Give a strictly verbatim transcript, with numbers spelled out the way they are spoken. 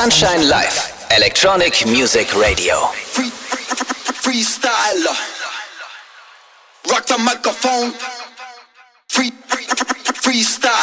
Sunshine Live, Electronic Music Radio. Free, freestyler, rock the microphone. Free, free, freestyle.